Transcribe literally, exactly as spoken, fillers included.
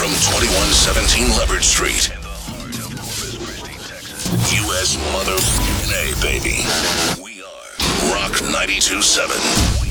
from twenty-one seventeen Leopard Street. U S Mother A, baby. We are Rock ninety-two point seven.